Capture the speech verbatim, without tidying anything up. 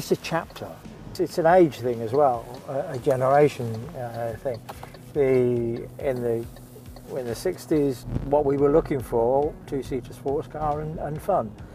just a chapter. It's an age thing as well, a, a generation uh, thing. The in the in the sixties, what we were looking for, two-seater sports car and, and fun.